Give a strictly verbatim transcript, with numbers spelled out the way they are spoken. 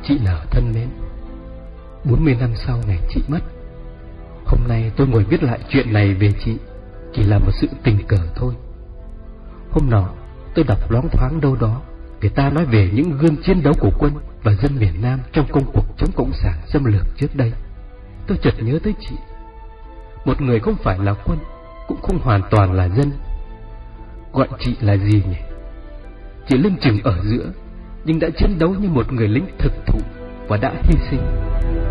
Chị Nở thân mến, bốn mươi năm sau ngày chị mất, hôm nay tôi ngồi viết lại chuyện này về chị chỉ là một sự tình cờ thôi. Hôm nọ tôi đọc loáng thoáng đâu đó, người ta nói về những gương chiến đấu của quân và dân miền Nam trong công cuộc chống cộng sản xâm lược trước đây. Tôi chợt nhớ tới chị, một người không phải là quân, cũng không hoàn toàn là dân. Gọi chị là gì nhỉ? Chị lưng chừng ở giữa, nhưng đã chiến đấu như một người lính thực thụ và đã hy sinh.